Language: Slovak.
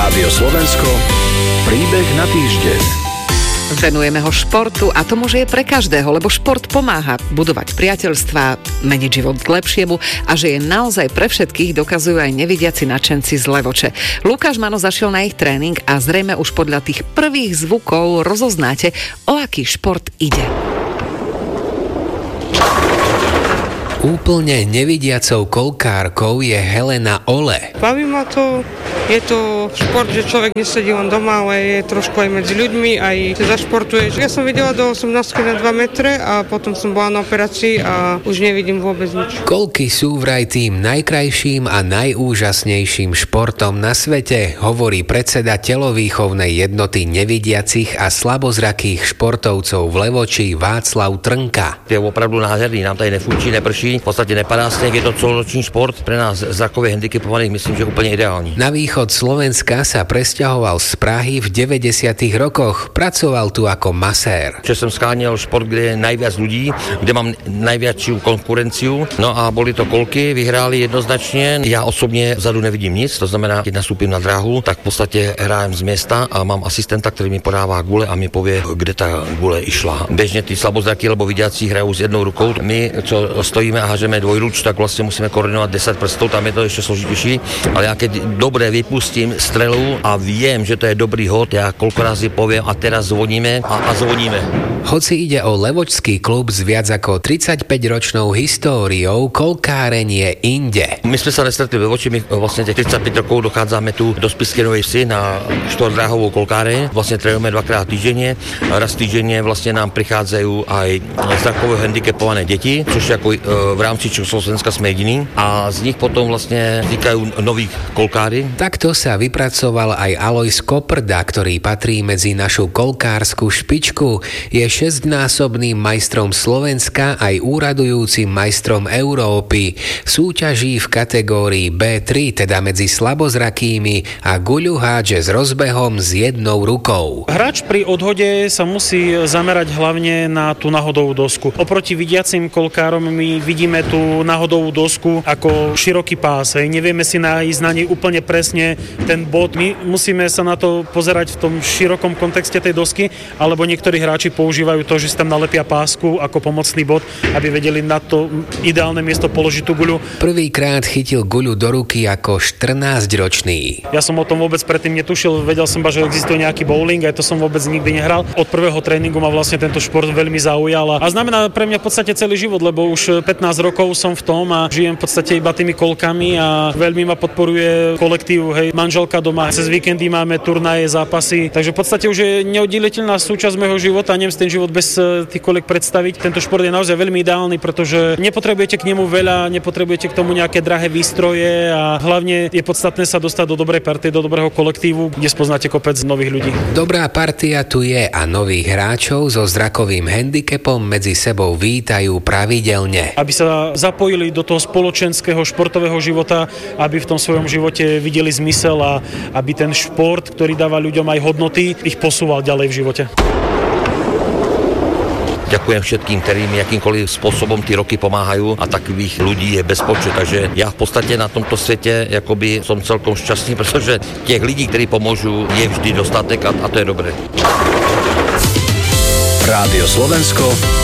Rádio Slovensko, príbeh na týždeň. Venujeme ho športu a tomu, že je pre každého, lebo šport pomáha budovať priateľstvá, meniť život k lepšiemu a že je naozaj pre všetkých, dokazujú aj nevidiaci nadšenci z Levoče. Lukáš Mano zašiel na ich tréning a zrejme už podľa tých prvých zvukov rozoznáte, o aký šport ide. Úplne nevidiacou kolkárkou je Helena Ole. Baví ma to, je to šport, že človek nesedí len doma, ale je trošku aj medzi ľuďmi, aj sa zašportuješ. Ja som videla do 18 na 2 metre a potom som bola na operácii a už nevidím vôbec nič. Kolky sú vraj tým najkrajším a najúžasnejším športom na svete, hovorí predseda telovýchovnej jednoty nevidiacich a slabozrakých športovcov v Levoči Václav Trnka. Je opravdu nádherný, nám tady nefúči, neprší. V podstate nepadá sneh, je to celoročný šport. Pre nás zrakově handicapovaných myslím, že úplne ideální. Na východ Slovenska sa presťahoval z Prahy v 90. rokoch. Pracoval tu ako masér. Že som skáněl šport, kde je najviac ľudí, kde mám najviaciu konkurenciu. No a boli to kolky, vyhráli jednoznačne. Ja osobne vzadu nevidím nic, to znamená, keď nastúpim na dráhu, tak v podstate hrájem z miesta a mám asistenta, ktorý mi podává gule a mi povie, kde tá gule išla. Bežne tí slabozraky alebo vidiaci hrajú s jednou rukou. My, čo stojíme a hážeme dvojruč, tak vlastne musíme koordinovať 10 prstov, tam je to ešte složitejší. Ale ja keď dobre vypustím strelu a viem, že to je dobrý hod, ja koľko razy poviem a teraz zvoníme a zvoníme. Hoci ide o levočský klub s viac ako 35-ročnou históriou, kolkáreň je inde. My sme sa nestretli ve Levoči, my vlastne tých 35 rokov dochádzame tu do Spišskej Novej Vsi na štvordráhovú kolkáreň. Vlastne trénujeme dvakrát týždenne. Raz týždenne vlastne nám prichádzajú aj zrakovo handicapované deti, což ako v rámci Československa sme jediní. A z nich potom vlastne vznikajú noví kolkári. Takto sa vypracoval aj Alojz Koprda, ktorý patrí medzi našu kolkárskú špičku. Je 6-násobným majstrom Slovenska aj úradujúcim majstrom Európy. Súťaží v kategórii B3, teda medzi slabozrakými a guľu hádže s rozbehom s jednou rukou. Hráč pri odhode sa musí zamerať hlavne na tú náhodovú dosku. Oproti vidiacim kolkárom my vidíme tú náhodovú dosku ako široký pás. Nevieme si nájsť na nej úplne presne ten bod. My musíme sa na to pozerať v tom širokom kontexte tej dosky, alebo niektorí hráči používajú to, že si tam nalepia pásku ako pomocný bod, aby vedeli na to ideálne miesto položiť tú guľu. Prvýkrát chytil guľu do ruky ako 14-ročný. Ja som o tom vôbec predtým netušil, vedel som že existuje nejaký bowling, aj to som vôbec nikdy nehral. Od prvého tréningu ma vlastne tento šport veľmi zaujal a znamená pre mňa v podstate celý život, lebo už 15 rokov som v tom a žijem v podstate iba tými kolkami a veľmi ma podporuje kolektív, hej, manželka doma, cez víkendy máme turnaje, zápasy, takže v podstate už je neoddeliteľná súčasť môjho života, neviem si ten život bez tých kolek predstaviť. Tento šport je naozaj veľmi ideálny, pretože nepotrebujete k nemu veľa, nepotrebujete k tomu nejaké drahé výstroje a hlavne je podstatné sa dostať do dobrej partie, do dobrého kolektívu, kde spoznáte kopec nových ľudí. Dobrá partia tu je a nových hráčov so zrakovým handicapom medzi sebou vítajú pravidelne. Aby sa zapojili do toho spoločenského športového života, aby v tom svojom živote videli zmysel a aby ten šport, ktorý dáva ľuďom aj hodnoty, ich posúval ďalej v živote. Ďakujem všetkým, ktorým jakýmkoľvek spôsobom tí roky pomáhajú a takových ľudí je bezpočet. Takže ja v podstate na tomto svete jakoby som celkom šťastný, pretože těch lidí, ktorí pomôžu, je vždy dostatek a to je dobré. Rádio Slovensko,